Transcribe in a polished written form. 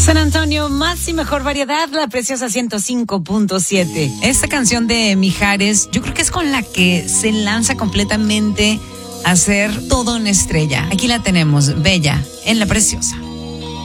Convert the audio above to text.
San Antonio, más y mejor variedad, La Preciosa 105.7. Esta canción de Mijares, yo creo que es con la que se lanza completamente a ser todo una estrella. Aquí la tenemos, Bella, en La Preciosa.